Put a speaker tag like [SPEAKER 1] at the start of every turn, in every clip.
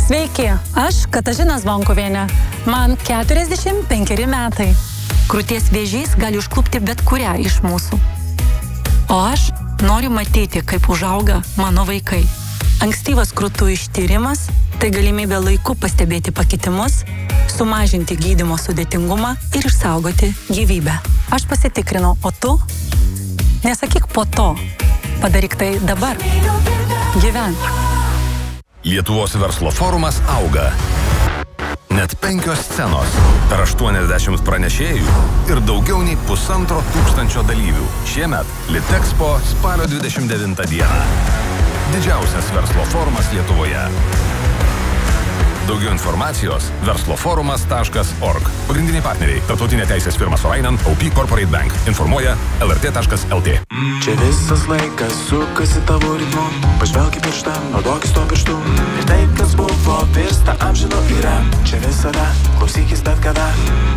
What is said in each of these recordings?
[SPEAKER 1] Sveiki, aš Katažina Zvonkuvienė. Man 45 metai.
[SPEAKER 2] Krūties vėžys gali užklupti bet kurią iš mūsų. O aš noriu matyti, kaip užauga mano vaikai. Ankstyvas krūtų ištyrimas – tai galimybė laiku pastebėti pakitimus, sumažinti gydymo sudėtingumą ir išsaugoti gyvybę.
[SPEAKER 1] Aš pasitikrinau, o tu? Nesakyk po to. Padaryk tai dabar. Gyvenk.
[SPEAKER 3] Lietuvos verslo forumas auga. Net 5 scenos, per 80 pranešėjų ir daugiau nei 1500 dalyvių. Šiemet Litexpo spalio 29 dieną. Didžiausias verslo forumas Lietuvoje. Daugiau informacijos versloforumas.org. Pagrindiniai partneriai – Tarptautinė teisės firma Sorainen, OP Corporate Bank. Informuoja lrt.lt.
[SPEAKER 4] Čia visas laikas sukasi tavo ritmu. Pažvelk į pirštą, naudokis to pirštu. Ir tai, kas buvo, virsta amžino yra. Čia visada, klausykis bet kada.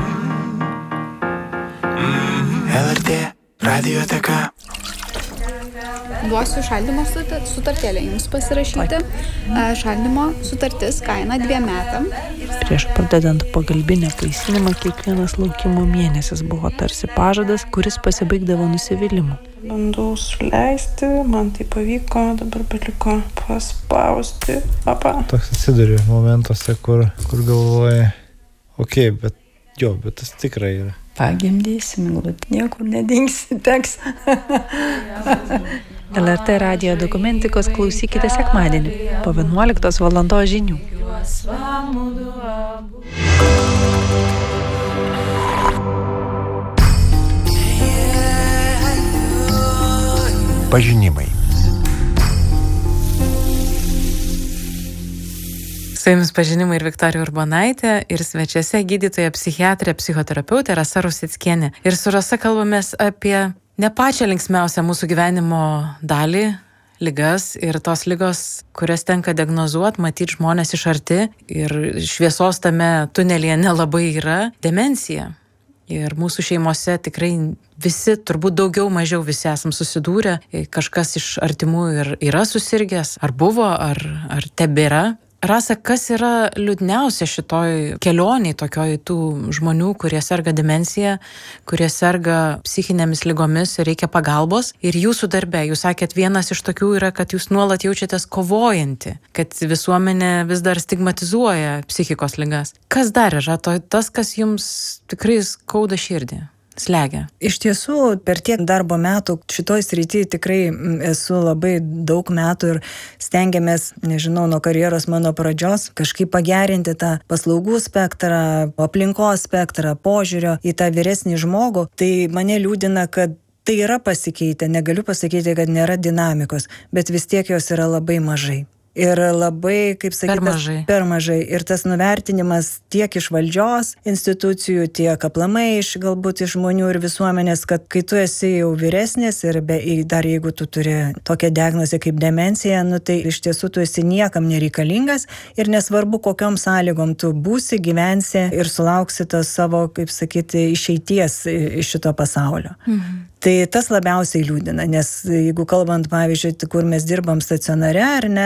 [SPEAKER 4] LRT radioteka.
[SPEAKER 5] Duosiu šaldymo sutartėlę jums pasirašyti. Šaldymo sutartis kaina 2 metam.
[SPEAKER 6] Prieš pradedant pagalbinę paisinimą, kiekvienas laukimo mėnesis buvo tarsi pažadas, kuris pasibaigdavo nusivylimu. Bandau suleisti, man tai pavyko, dabar beliko paspausti. Papa.
[SPEAKER 7] Toks atsiduri momentuose, kur galvoji, bet tas tikrai yra.
[SPEAKER 8] Pagimdysim, niekur nedingsi, teks.
[SPEAKER 6] LRT radijo dokumentikos klausykite sekmadienį po 11 valandos žinių.
[SPEAKER 9] Pažinimai.
[SPEAKER 10] Su jumis pažinimai ir Viktorija Urbonaitė ir svečiuose gydytoja psichiatrė, psichoterapeutė Rasa Rusickienė. Ir su Rasa kalbamės apie ne pačią linksmiausią mūsų gyvenimo dalį, ligas ir tos ligos, kurias tenka diagnozuoti, matyti žmonės iš arti ir šviesos tame tunelyje nelabai yra – demencija. Ir mūsų šeimose tikrai visi, turbūt daugiau mažiau visi esam susidūrę, kažkas iš artimų ir yra susirgęs, ar buvo, ar tebėra. Rasa, kas yra liūdniausia šitoj kelioniai tokioj tų žmonių, kurie serga demencija, kurie serga psichinėmis ligomis ir reikia pagalbos? Ir jūsų darbe, jūs sakėt, vienas iš tokių yra, kad jūs nuolat jaučiatės kovojanti, kad visuomenė vis dar stigmatizuoja psichikos ligas. Kas dar yra tas, kas jums tikrai skauda širdį? Slegia.
[SPEAKER 8] Iš tiesų, per tiek darbo metų šitoj srity tikrai esu labai daug metų ir stengiamės, nežinau, nuo karjeros mano pradžios kažkaip pagerinti tą paslaugų spektrą, aplinkos spektrą, požiūrio į tą vyresnį žmogų. Tai mane liūdina, kad tai yra pasikeitę. Negaliu pasakyti, kad nėra dinamikos, bet vis tiek jos yra labai mažai. Ir labai, kaip sakyti, per mažai. Ir tas nuvertinimas tiek iš valdžios institucijų, tiek aplamai galbūt iš žmonių ir visuomenės, kad kai tu esi jau vyresnis ir dar jeigu tu turi tokią diagnozę kaip demencija, tai iš tiesų tu esi niekam nereikalingas ir nesvarbu, kokiom sąlygom tu būsi, gyvensi ir sulauksi tos savo, kaip sakyti, išeities iš šito pasaulio. Tai tas labiausiai liūdina, nes jeigu kalbant, pavyzdžiui, kur mes dirbam stacionare ar ne,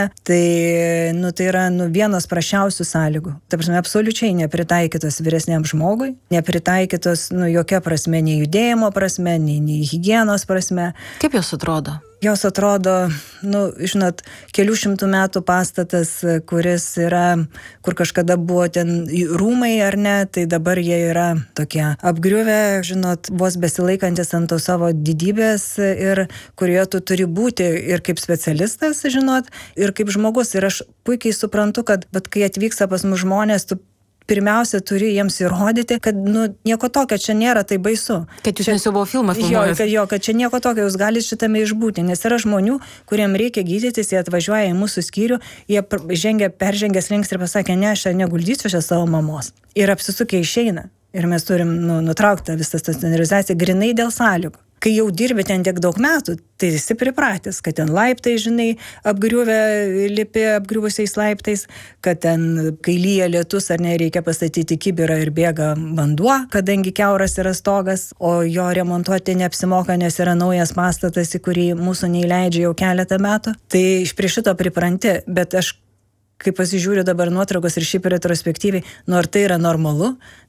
[SPEAKER 8] tai yra vienos prasčiausių sąlygų. Ta prasme, absoliučiai nepritaikytos vyresniam žmogui, nepritaikytos jokia prasme, nei judėjimo prasme, nei higienos prasme.
[SPEAKER 10] Kaip jos atrodo?
[SPEAKER 8] Jos atrodo, žinot, kelių šimtų metų pastatas, kuris yra, kur kažkada buvo ten rūmai ar ne, tai dabar jie yra tokie apgriuvę, žinot, vos besilaikantis ant to savo didybės ir kurioje tu turi būti ir kaip specialistas, žinot, ir kaip žmogus. Ir aš puikiai suprantu, kad kai atvyksta pas mus žmonės, tu pirmiausia turi jiems įrodyti, kad nieko tokio čia nėra tai baisu.
[SPEAKER 10] Kad jūs nesiuvo filmą filmuojat.
[SPEAKER 8] Kad čia nieko tokio, jūs galite šitame išbūti, nes yra žmonių, kuriem reikia gydytis, jie atvažiuoja į mūsų skyrių, jie peržengė slinks ir pasakė, ne, aš neguldysiu čia savo mamos. Ir apsisukę išeina. Ir mes turim nutraukti visą stacionarizaciją grinai dėl sąlygų. Kai jau dirbi ten tiek daug metų, tai esi pripratęs, kad ten laiptai, žinai, lipi apgriuvusiais laiptais, kad ten, kai lyja lietus ar ne, reikia pastatyti kibirą ir bėga vanduo, kadangi kiauras yra stogas, o jo remontuoti neapsimoka, nes yra naujas pastatas, į kurį mūsų neįleidžia jau keletą metų. Tai prie šito pripranti, bet aš kai pasižiūriu dabar nuotraukos ir šiaip retrospektyviai, ar tai yra normalu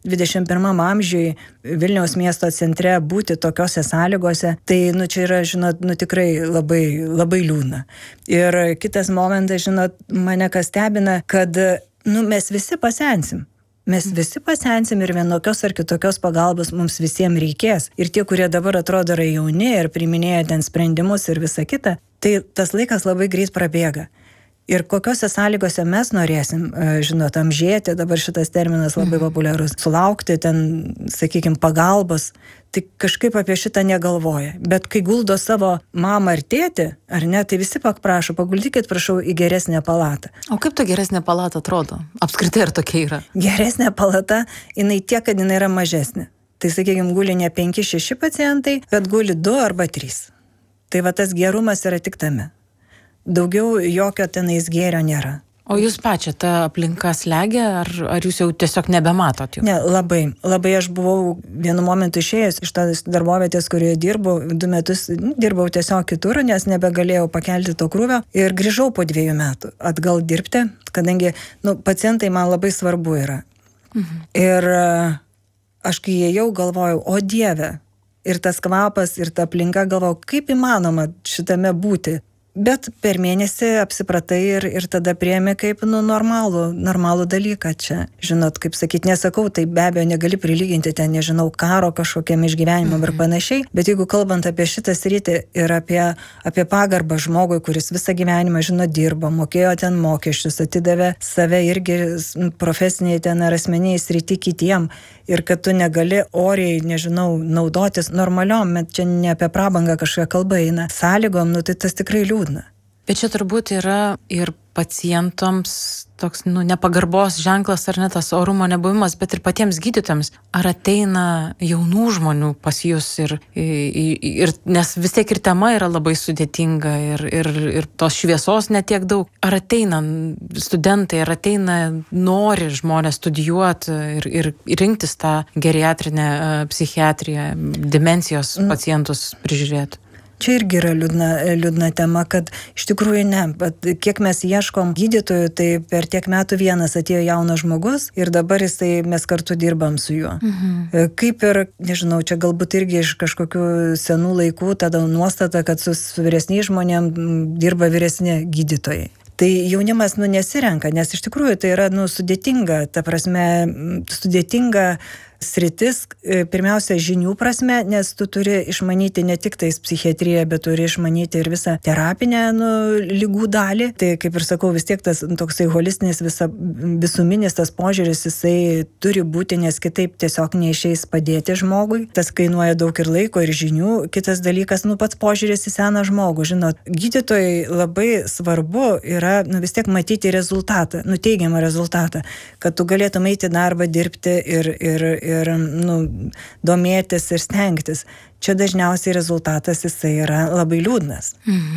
[SPEAKER 8] 21 amžiui Vilniaus miesto centre būti tokiose sąlygose, tai, čia yra, žinot, tikrai labai, labai liūdna. Ir kitas momentas, žinot, mane kas stebina, kad, mes visi pasensim. Mes visi pasensim ir vienokios ar kitokios pagalbos mums visiems reikės. Ir tie, kurie dabar atrodo yra jauni ir priiminėja ten sprendimus ir visa kita, tai tas laikas labai greit prabėga. Ir kokiose sąlygose mes norėsim, žinot, amžėti, dabar šitas terminas labai populiarus, sulaukti ten, sakykime, pagalbos, tai kažkaip apie šitą negalvoja. Bet kai guldo savo mamą ar tėtį, ar ne, tai visi paprašo, paguldykit, prašau, į geresnę palatą.
[SPEAKER 10] O kaip ta geresnė palata atrodo? Apskritai ar tokia yra?
[SPEAKER 8] Geresnė palata, jinai tiek, kad jinai yra mažesnė. Tai, sakykime, guli ne 5-6 pacientai, bet guli 2 arba 3. Tai va tas gerumas yra tik tame. Daugiau jokio tenais gėrio nėra.
[SPEAKER 10] O jūs pačią ta aplinka slegia, ar jūs jau tiesiog nebematot jų?
[SPEAKER 8] Ne, labai aš buvau vienu momentu išėjęs iš tos darbovietės, kurioje dirbau, 2 metus dirbau tiesiog kitur, nes nebegalėjau pakelti to krūvio ir grįžau po 2 metų atgal dirbti, kadangi pacientai man labai svarbu yra. Ir aš kai įėjau, galvojau, o Dieve, ir tas kvapas, ir ta aplinka, galvojau, kaip įmanoma šitame būti. Bet per mėnesį apsipratai ir tada priėmė kaip normalų dalyką čia. Žinot, kaip sakyti, nesakau, tai be abejo negali prilyginti ten, nežinau, karo kažkokiam išgyvenimam ir panašiai, bet jeigu kalbant apie šitą sritį ir apie pagarbą žmogui, kuris visą gyvenimą, dirbo, mokėjo ten mokesčius, atidavė save irgi profesiniai ten ar asmeniai srity kitiem, ir kad tu negali oriai, naudotis normaliom, bet čia ne apie prabangą kažkokia kalba eina, sąlygom, tai tas tikrai liūdna.
[SPEAKER 10] Bet čia turbūt yra ir pacientams toks, nepagarbos ženklas ar ne tas orumo nebuvimas, bet ir patiems gydytojams. Ar ateina jaunų žmonių pas jūs ir nes vis tiek ir tema yra labai sudėtinga ir tos šviesos netiek daug. Ar ateina studentai, ar ateina nori žmonės studijuoti ir rinktis tą geriatrinę psichiatriją, demencijos pacientus prižiūrėti?
[SPEAKER 8] Čia irgi yra liūdna tema, kad iš tikrųjų ne, bet kiek mes ieškom gydytojų, tai per tiek metų vienas atėjo jaunas žmogus ir dabar mes kartu dirbam su juo. Kaip ir, čia galbūt irgi iš kažkokių senų laikų tada nuostata, kad su vyresniais žmonėm dirba vyresni gydytojai. Tai jaunimas nesirenka, nes iš tikrųjų tai yra sudėtinga, ta prasme, sudėtinga sritis, pirmiausia, žinių prasme, nes tu turi išmanyti ne tik tais psichiatriją, bet turi išmanyti ir visą terapinę lygų dalį. Tai, kaip ir sakau, vis tiek tas toksai holistinis, visuminis tas požiūris, jisai turi būti, nes kitaip tiesiog neišeis padėti žmogui. Tas kainuoja daug ir laiko, ir žinių. Kitas dalykas, pats požiūris į seną žmogų. Žinot, gydytojai labai svarbu yra vis tiek matyti rezultatą, teigiamą rezultatą, kad tu galėtum eiti darbą, dirbti ir domėtis ir stengtis. Čia dažniausiai rezultatas jisai yra labai liūdnas.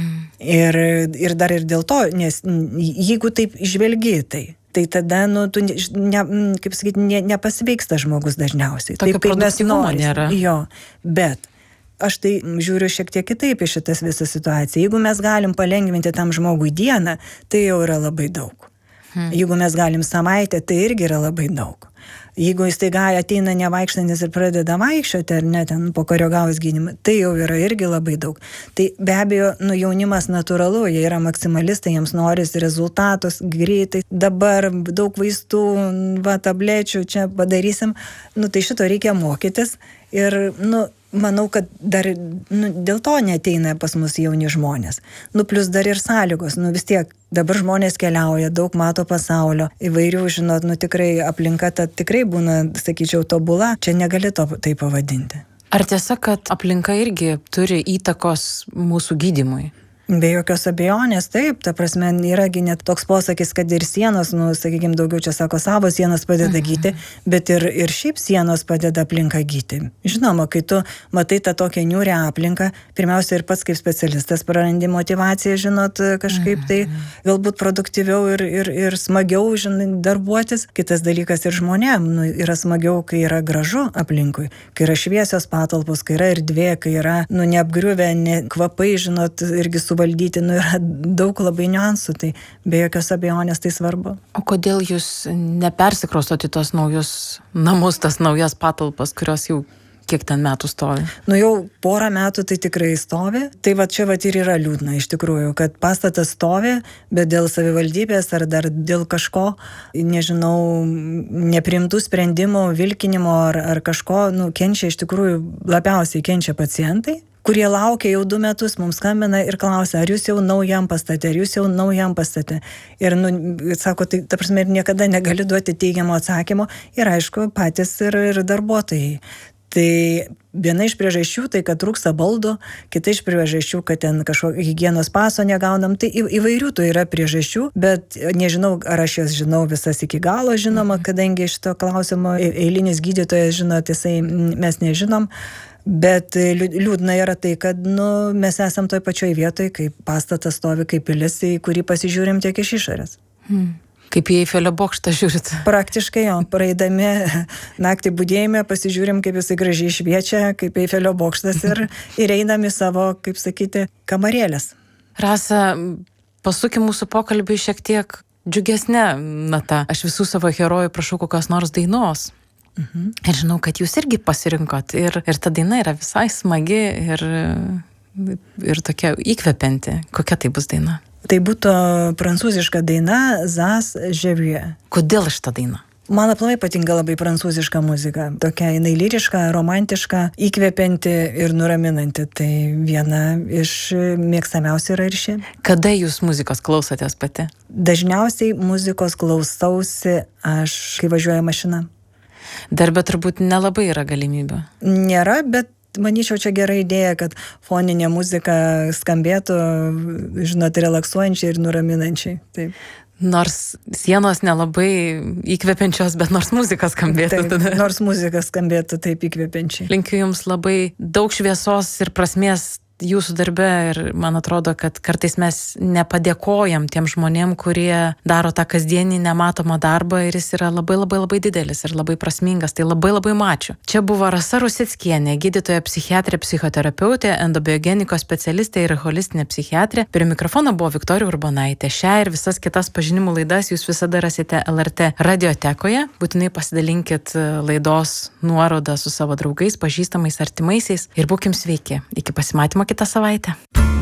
[SPEAKER 8] Ir dar ir dėl to, nes jeigu taip žvelgi tai tada, tu, kaip sakyti, nepasveiksta žmogus dažniausiai.
[SPEAKER 10] Tokio produktyvumo nėra.
[SPEAKER 8] Jo, bet aš tai žiūriu šiek tiek kitaip į šitas visą situaciją. Jeigu mes galim palengvinti tam žmogui dieną, tai jau yra labai daug. Jeigu mes galim savaitę, tai irgi yra labai daug. Jeigu jis ateina nevaikštantis ir pradeda vaikščioti, ar ne, ten po koregavus gydymą, tai jau yra irgi labai daug. Tai be abejo, jaunimas natūralu, jie yra maksimalistai, jiems norisi rezultatus greitai, dabar daug vaistų, tablečių čia padarysim, tai šito reikia mokytis ir, manau, kad dar dėl to neateina pas mus jauni žmonės. Plus dar ir sąlygos, vis tiek dabar žmonės keliauja, daug mato pasaulio, įvairių, tikrai aplinka ta tikrai būna, sakyčiau, tobula, čia negali to tai pavadinti.
[SPEAKER 10] Ar tiesa, kad aplinka irgi turi įtakos mūsų gydymui?
[SPEAKER 8] Be jokios abejonės, taip, ta prasme, yragi net toks posakis, kad ir sienos, sakykime, daugiau čia sako, savo sienos padeda gyti, bet ir šiaip sienos padeda aplinką gyti. Žinoma, kai tu matai tą tokią niūrią aplinką, pirmiausia ir pats kaip specialistas prarandi motivaciją, kažkaip tai galbūt produktyviau ir smagiau, darbuotis. Kitas dalykas ir žmonėm, yra smagiau, kai yra gražu aplinkui, kai yra šviesios patalpos, kai yra erdvė, kai yra, neapgriuvę, kvapai, irgi su suvaldyti, yra daug labai niuansų, tai be jokios abejonės tai svarbu.
[SPEAKER 10] O kodėl jūs nepersikraustot į tos naujus namus, tas naujas patalpas, kurios jau kiek ten metų stovi?
[SPEAKER 8] Jau porą metų tai tikrai stovi. Tai čia ir yra liūdna iš tikrųjų, kad pastatas stovi, bet dėl savivaldybės ar dar dėl kažko, nežinau, neprimtų sprendimų, vilkinimo ar kažko, kenčia iš tikrųjų, labiausiai kenčia pacientai, kurie laukia jau 2 metus, mums skambina ir klausia, ar jūs jau naujam pastate, Ir, sako, tai ta prasme, ir niekada negali duoti teigiamo atsakymo, ir aišku, patys ir darbuotojai. Tai viena iš priežasčių, tai kad trūksta baldų, kita iš priežasčių, kad ten kažkokio higienos paso negaunam, tai įvairių to yra priežasčių, bet nežinau, ar aš jas žinau visas iki galo, žinoma, kadangi šito klausimo eilinis gydytojas žino, tiesai mes nežinom, bet liūdna yra tai, kad mes esam toj pačioj vietoj, kai pastatas stovi kaip pilis, į kurį pasižiūrim tiek iš išorės.
[SPEAKER 10] Kaip į Eifelio bokštą žiūrit?
[SPEAKER 8] Praktiškai praeidami naktį budėjime, pasižiūrim, kaip jisai gražiai šviečia, kaip Eifelio bokštas ir einam į savo, kaip sakyti, kamarėlės.
[SPEAKER 10] Rasa, pasukim mūsų pokalbį šiek tiek džiugesnė nata. Aš visų savo herojų prašau kokios nors dainos. Ir žinau, kad jūs irgi pasirinkot. Ir ta daina yra visai smagi ir tokia įkvepianti. Kokia tai bus daina?
[SPEAKER 8] Tai būtų prancūziška daina Zas Ževie.
[SPEAKER 10] Kodėl šita daina?
[SPEAKER 8] Man aplamai patinka labai prancūziška muzika. Tokia jinai lyriška, romantiška, įkvepianti ir nuraminanti. Tai viena iš mėgstamiausių yra ir ši.
[SPEAKER 10] Kada jūs muzikos klausotės pati?
[SPEAKER 8] Dažniausiai muzikos klausausi aš, kai važiuoju mašina.
[SPEAKER 10] Darbe turbūt nelabai yra galimybė.
[SPEAKER 8] Nėra, bet manyčiau, čia gera idėja, kad foninė muzika skambėtų, žinot, relaksuojančiai ir nuraminančiai. Taip.
[SPEAKER 10] Nors sienos nelabai įkvepiančios, bet nors muzika skambėtų.
[SPEAKER 8] Taip, nors muzika skambėtų taip įkvepiančiai.
[SPEAKER 10] Linkiu jums labai daug šviesos ir prasmės jūsų darbe ir man atrodo, kad kartais mes nepadėkojam tiem žmonėm, kurie daro tą kasdienį nematomą darbą ir jis yra labai labai labai didelis ir labai prasmingas. Tai labai labai ačiū. Čia buvo Rasa Rusickienė, gydytoja psichiatrė, psichoterapeutė, endobiogenikos specialistė ir holistinė psichiatrė. Prie mikrofono buvo Viktorija Urbonaitė. Šią ir visas kitas pažinimų laidas jūs visada rasite LRT radiotekoje. Būtinai pasidalinkit laidos nuorodą su savo draugais, pažįstamais, artimaisiais ir būkim sveiki. Iki pasimatymo kitą savaitę.